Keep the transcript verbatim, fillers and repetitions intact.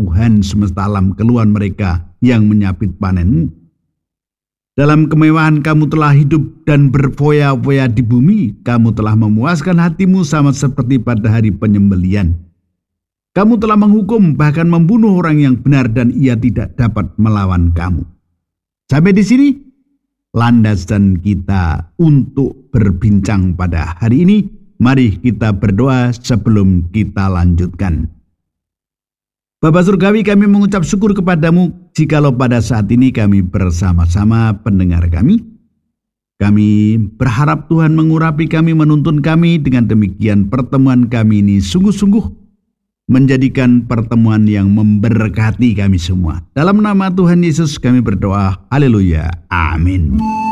Tuhan semesta alam keluhan mereka yang menyapit panenmu. Dalam kemewahan kamu telah hidup dan berfoya-foya di bumi. Kamu telah memuaskan hatimu sama seperti pada hari penyembelian. Kamu telah menghukum bahkan membunuh orang yang benar dan ia tidak dapat melawan kamu. Sampai di sini landasan kita untuk berbincang pada hari ini. Mari kita berdoa sebelum kita lanjutkan. Bapa Surgawi, kami mengucap syukur kepadamu jikalau pada saat ini kami bersama-sama pendengar kami. Kami berharap Tuhan mengurapi kami, menuntun kami. Dengan demikian pertemuan kami ini sungguh-sungguh menjadikan pertemuan yang memberkati kami semua. Dalam nama Tuhan Yesus kami berdoa. Haleluya. Amin.